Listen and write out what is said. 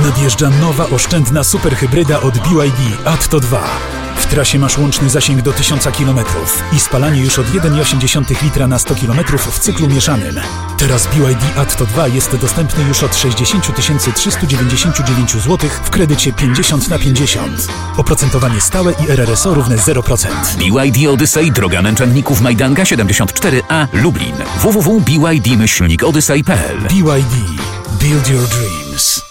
Nadjeżdża nowa oszczędna superhybryda od BYD Atto 2. W trasie masz łączny zasięg do 1000 km i spalanie już od 1,8 litra na 100 km w cyklu mieszanym. Teraz BYD Atto 2 jest dostępny już od 60 399 zł w kredycie 50/50. Oprocentowanie stałe i RRSO równe 0%. BYD Odyssey, droga męczenników Majdanga 74A, Lublin. www.byd-odyssey.pl. BYD. Build your dreams.